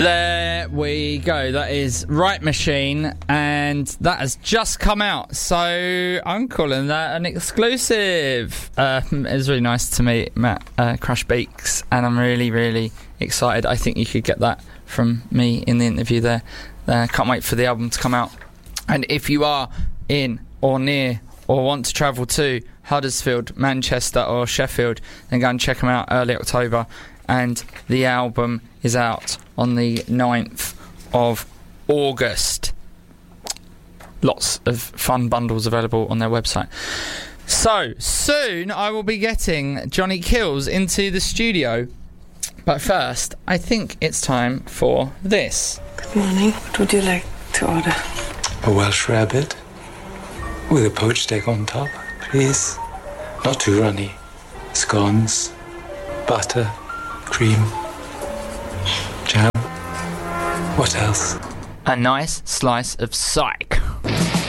There we go. That is Right Machine, and that has just come out. So I'm calling that an exclusive. It was really nice to meet Matt Crash Beaks, and I'm really, really excited. I think you could get that from me in the interview there. Can't wait for the album to come out. And if you are in or near or want to travel to Huddersfield, Manchester or Sheffield, then go and check them out early October. And the album is out on the 9th of August. Lots of fun bundles available on their website. So, soon I will be getting Johnny Kills into the studio. But first, I think it's time for this. Good morning. What would you like to order? A Welsh rabbit with a poached egg on top, please. Not too runny. Scones, butter, cream, jam. What else? A nice slice of psych.